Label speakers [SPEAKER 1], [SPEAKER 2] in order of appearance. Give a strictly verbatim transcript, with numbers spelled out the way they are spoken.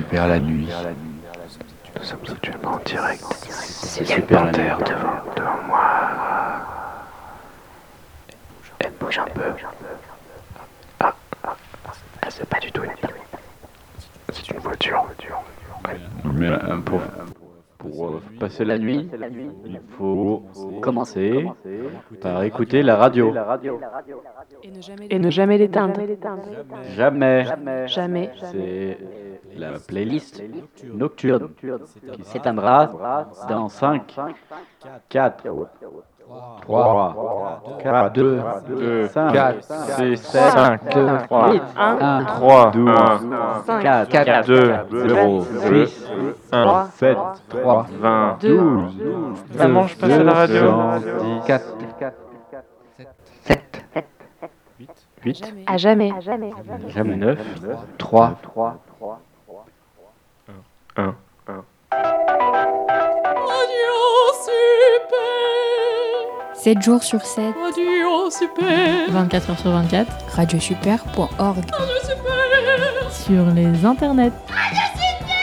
[SPEAKER 1] Super la nuit. Nous sommes actuellement en direct. C'est Super Terre devant, devant moi. Elle bouge un peu. Ah, ah, ah, c'est pas du tout une c'est une voiture.
[SPEAKER 2] Mais euh, pour, pour euh, passer la nuit, il faut commencer par écouter la radio.
[SPEAKER 3] Et ne jamais l'éteindre.
[SPEAKER 2] Jamais.
[SPEAKER 3] Jamais.
[SPEAKER 2] C'est la playlist nocturne qui s'éteindra dans cinq, quatre, trois, quatre, deux, cinq,
[SPEAKER 1] quatre,
[SPEAKER 2] six,
[SPEAKER 1] cinq,
[SPEAKER 2] sept,
[SPEAKER 1] trois,
[SPEAKER 2] huit,
[SPEAKER 3] un,
[SPEAKER 1] trois,
[SPEAKER 2] douze,
[SPEAKER 3] cinq,
[SPEAKER 2] quatre,
[SPEAKER 1] deux,
[SPEAKER 2] zéro,
[SPEAKER 1] six,
[SPEAKER 3] trois,
[SPEAKER 2] sept,
[SPEAKER 1] trois,
[SPEAKER 2] vingt,
[SPEAKER 3] deux,
[SPEAKER 2] douze,
[SPEAKER 1] Vraiment, je passe à la radio.
[SPEAKER 2] quatre,
[SPEAKER 1] sept,
[SPEAKER 2] huit,
[SPEAKER 3] à jamais.
[SPEAKER 2] jamais neuf,
[SPEAKER 1] trois,
[SPEAKER 2] un.
[SPEAKER 4] sept jours sur sept,
[SPEAKER 5] Radio Super,
[SPEAKER 4] vingt-quatre heures sur vingt-quatre, radiosuper point org.
[SPEAKER 5] Radio Super,
[SPEAKER 4] sur les internets.
[SPEAKER 5] Radio